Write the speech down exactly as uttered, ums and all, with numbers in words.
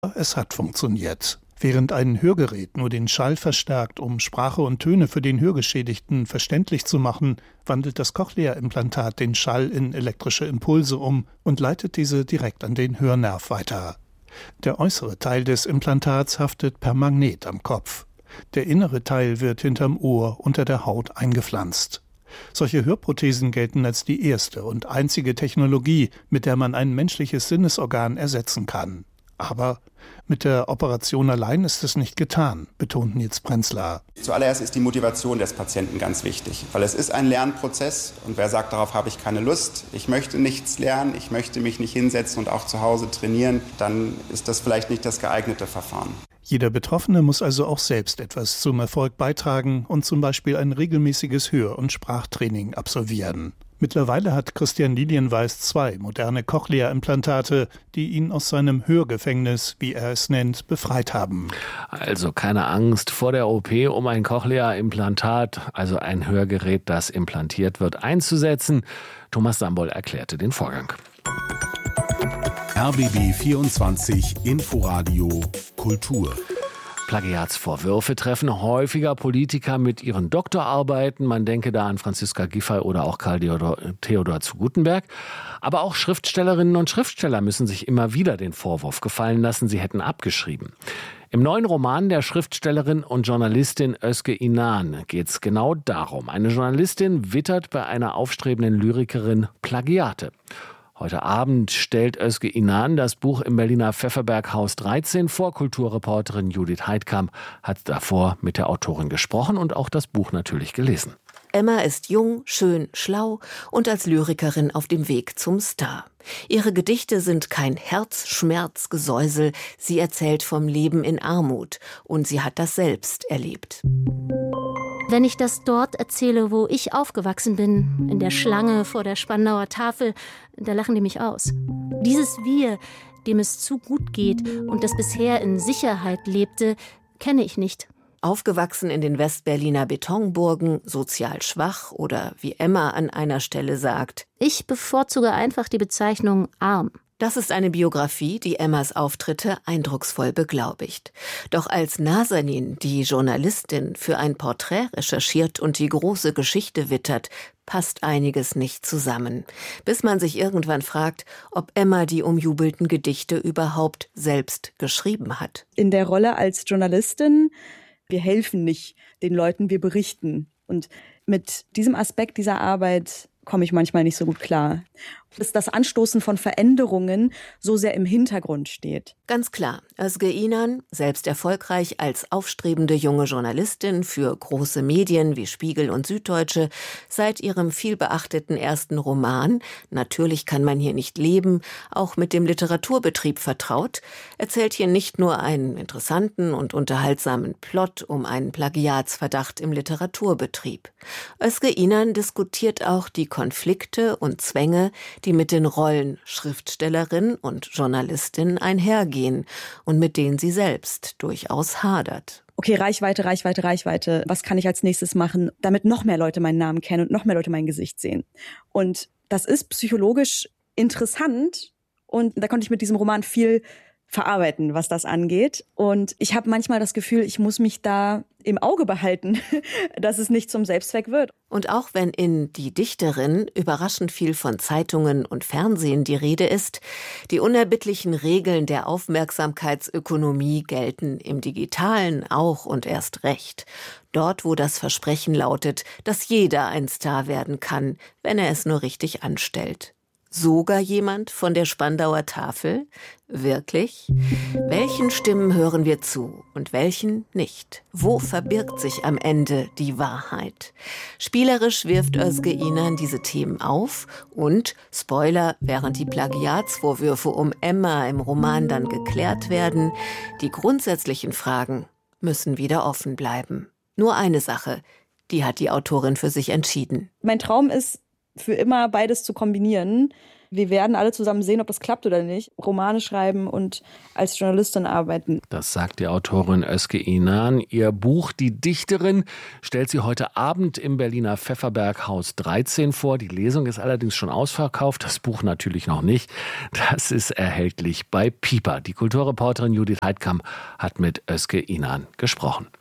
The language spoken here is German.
Es hat funktioniert. Während ein Hörgerät nur den Schall verstärkt, um Sprache und Töne für den Hörgeschädigten verständlich zu machen, wandelt das Cochlea-Implantat den Schall in elektrische Impulse um und leitet diese direkt an den Hörnerv weiter. Der äußere Teil des Implantats haftet per Magnet am Kopf. Der innere Teil wird hinterm Ohr unter der Haut eingepflanzt. Solche Hörprothesen gelten als die erste und einzige Technologie, mit der man ein menschliches Sinnesorgan ersetzen kann. Aber mit der Operation allein ist es nicht getan, betont Nils Prenzler. Zuallererst ist die Motivation des Patienten ganz wichtig, weil es ist ein Lernprozess und wer sagt, darauf habe ich keine Lust, ich möchte nichts lernen, ich möchte mich nicht hinsetzen und auch zu Hause trainieren, dann ist das vielleicht nicht das geeignete Verfahren. Jeder Betroffene muss also auch selbst etwas zum Erfolg beitragen und zum Beispiel ein regelmäßiges Hör- und Sprachtraining absolvieren. Mittlerweile hat Christian Lilienweiß zwei moderne Cochlea-Implantate, die ihn aus seinem Hörgefängnis, wie er es nennt, befreit haben. Also keine Angst vor der O P, um ein Cochlea-Implantat, also ein Hörgerät, das implantiert wird, einzusetzen. Thomas Sambol erklärte den Vorgang. R B B vierundzwanzig Inforadio Kultur. Plagiatsvorwürfe treffen häufiger Politiker mit ihren Doktorarbeiten. Man denke da an Franziska Giffey oder auch Karl Theodor zu Guttenberg. Aber auch Schriftstellerinnen und Schriftsteller müssen sich immer wieder den Vorwurf gefallen lassen, sie hätten abgeschrieben. Im neuen Roman der Schriftstellerin und Journalistin Özge Inan geht es genau darum. Eine Journalistin wittert bei einer aufstrebenden Lyrikerin Plagiate. Heute Abend stellt Özge Inan das Buch im Berliner Pfefferberg-Haus dreizehn vor. Kulturreporterin Judith Heidkamp hat davor mit der Autorin gesprochen und auch das Buch natürlich gelesen. Emma ist jung, schön, schlau und als Lyrikerin auf dem Weg zum Star. Ihre Gedichte sind kein Herzschmerzgesäusel. Sie erzählt vom Leben in Armut und sie hat das selbst erlebt. Wenn ich das dort erzähle, wo ich aufgewachsen bin, in der Schlange vor der Spandauer Tafel, da lachen die mich aus. Dieses Wir, dem es zu gut geht und das bisher in Sicherheit lebte, kenne ich nicht. Aufgewachsen in den Westberliner Betonburgen, sozial schwach oder wie Emma an einer Stelle sagt: Ich bevorzuge einfach die Bezeichnung arm. Das ist eine Biografie, die Emmas Auftritte eindrucksvoll beglaubigt. Doch als Nazanin, die Journalistin, für ein Porträt recherchiert und die große Geschichte wittert, passt einiges nicht zusammen. Bis man sich irgendwann fragt, ob Emma die umjubelten Gedichte überhaupt selbst geschrieben hat. In der Rolle als Journalistin, wir helfen nicht den Leuten, wir berichten. Und mit diesem Aspekt dieser Arbeit komme ich manchmal nicht so gut klar. Dass das Anstoßen von Veränderungen so sehr im Hintergrund steht. Ganz klar, Özge Inan, selbst erfolgreich als aufstrebende junge Journalistin für große Medien wie Spiegel und Süddeutsche, seit ihrem vielbeachteten ersten Roman Natürlich kann man hier nicht leben, auch mit dem Literaturbetrieb vertraut, erzählt hier nicht nur einen interessanten und unterhaltsamen Plot um einen Plagiatsverdacht im Literaturbetrieb. Özge Inan diskutiert auch die Konflikte und Zwänge, die mit den Rollen Schriftstellerin und Journalistin einhergehen und mit denen sie selbst durchaus hadert. Okay, Reichweite, Reichweite, Reichweite. Was kann ich als nächstes machen, damit noch mehr Leute meinen Namen kennen und noch mehr Leute mein Gesicht sehen? Und das ist psychologisch interessant und da konnte ich mit diesem Roman viel verarbeiten, was das angeht. Und ich habe manchmal das Gefühl, ich muss mich da im Auge behalten, dass es nicht zum Selbstzweck wird. Und auch wenn in Die Dichterin überraschend viel von Zeitungen und Fernsehen die Rede ist, die unerbittlichen Regeln der Aufmerksamkeitsökonomie gelten im Digitalen auch und erst recht. Dort, wo das Versprechen lautet, dass jeder ein Star werden kann, wenn er es nur richtig anstellt. Sogar jemand von der Spandauer Tafel? Wirklich? Welchen Stimmen hören wir zu und welchen nicht? Wo verbirgt sich am Ende die Wahrheit? Spielerisch wirft Özge Inan diese Themen auf und, Spoiler, während die Plagiatsvorwürfe um Emma im Roman dann geklärt werden, die grundsätzlichen Fragen müssen wieder offen bleiben. Nur eine Sache, die hat die Autorin für sich entschieden. Mein Traum ist, für immer beides zu kombinieren, Wir werden alle zusammen sehen, ob das klappt oder nicht. Romane schreiben und als Journalistin arbeiten. Das sagt die Autorin Özge Inan. Ihr Buch Die Dichterin stellt sie heute Abend im Berliner Pfefferberg Haus dreizehn vor. Die Lesung ist allerdings schon ausverkauft, das Buch natürlich noch nicht. Das ist erhältlich bei Piper. Die Kulturreporterin Judith Heidkamp hat mit Özge Inan gesprochen.